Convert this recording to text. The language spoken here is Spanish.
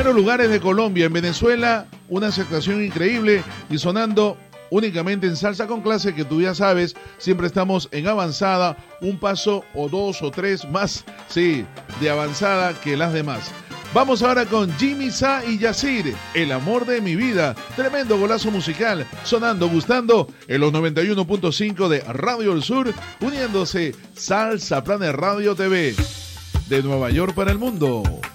primeros lugares de Colombia. En Venezuela, una aceptación increíble y sonando únicamente en salsa con clase, que tú ya sabes, siempre estamos en avanzada, un paso o dos o tres más, sí, de avanzada que las demás. Vamos ahora con Jimmy Sa y Yacir, El amor de mi vida. Tremendo golazo musical, sonando, gustando en los 91.5 de Radio del Sur, uniéndose Salsa Planet Radio TV, de Nueva York para el mundo.